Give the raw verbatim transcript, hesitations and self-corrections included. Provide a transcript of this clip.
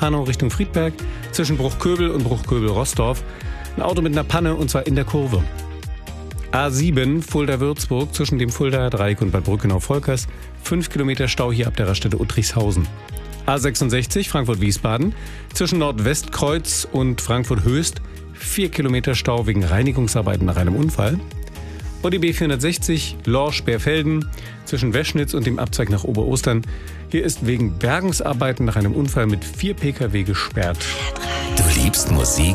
Hanau Richtung Friedberg, zwischen Bruchköbel und Bruchköbel-Rossdorf. Ein Auto mit einer Panne und zwar in der Kurve. A sieben Fulda-Würzburg zwischen dem Fuldaer Dreieck und Bad Brückenau-Volkers. Fünf Kilometer Stau hier ab der Raststätte Uttrichshausen. A sechsundsechzig Frankfurt-Wiesbaden zwischen Nordwestkreuz und Frankfurt-Höchst. Vier Kilometer Stau wegen Reinigungsarbeiten nach einem Unfall. Und die B vierhundertsechzig Lorsch-Berfelden zwischen Weschnitz und dem Abzweig nach Oberostern. Hier ist wegen Bergungsarbeiten nach einem Unfall mit vier Pkw gesperrt. Du liebst Musik?